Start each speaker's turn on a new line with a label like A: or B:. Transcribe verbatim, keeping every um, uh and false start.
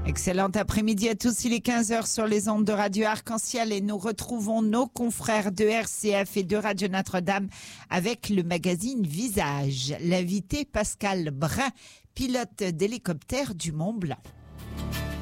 A: Excellent après-midi à tous, il est quinze heures sur les ondes de Radio Arc-en-Ciel et nous retrouvons nos confrères de R C F et de Radio Notre-Dame avec le magazine Visage. L'invité Pascal Brun, pilote d'hélicoptère du Mont Blanc.